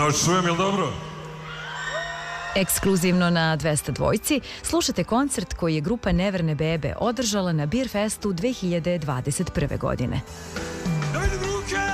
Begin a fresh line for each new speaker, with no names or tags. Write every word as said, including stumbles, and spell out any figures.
Da vas čujem, je li dobro?
Ekskluzivno na dvesta dvojci slušate koncert koji je grupa Neverne bebe održala na Beer Festu dve hiljade dvadeset prve godine.
Da vidim ruke!